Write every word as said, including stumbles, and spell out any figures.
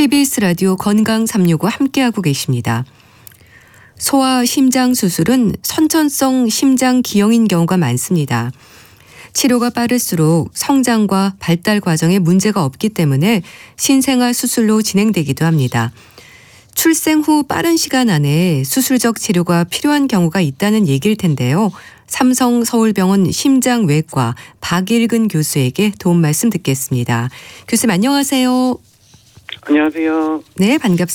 케이비에스 라디오 건강 삼육오 함께하고 계십니다. 소아 심장 수술은 선천성 심장 기형인 경우가 많습니다. 치료가 빠를수록 성장과 발달 과정에 문제가 없기 때문에 신생아 수술로 진행되기도 합니다. 출생 후 빠른 시간 안에 수술적 치료가 필요한 경우가 있다는 얘기일 텐데요. 삼성서울병원 심장외과 박일근 교수에게 도움 말씀 듣겠습니다. 교수님 안녕하세요. 안녕하세요. 네, 반갑습니다.